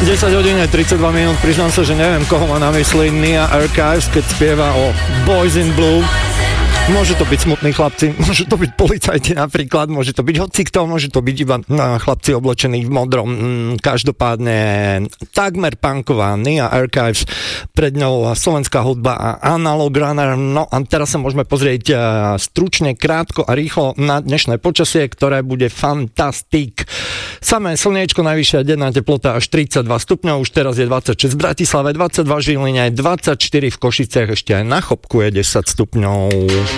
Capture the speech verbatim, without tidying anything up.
desať hodín a tridsaťdva minút, priznám sa, že neviem, koho má na mysli Nia Archives, keď spieva o Boys in Blue. Môže to byť smutní chlapci, môže to byť policajti napríklad, môže to byť hocikto, môže to byť iba chlapci oblečení v modrom. Každopádne takmer punková Nia Archives, pred ňou slovenská hudba a Analog Runner. No a teraz sa môžeme pozrieť stručne, krátko a rýchlo na dnešné počasie, ktoré bude fantastik. Samé slniečko, najvyššia denná teplota až tridsaťdva stupňov, už teraz je dvadsaťšesť v Bratislave, dvadsaťdva v Žiline, dvadsaťštyri v Košiciach, ešte aj na Chopku je desať stupňov.